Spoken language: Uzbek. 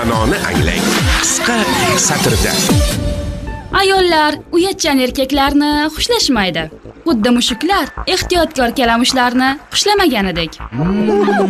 ma'noni anglang. Qisqa satrda. Ayollar uyatchan erkaklarni xushlashmaydi. Xuddi mushuklar ehtiyotkor kalamushlarni xushlamaganidek.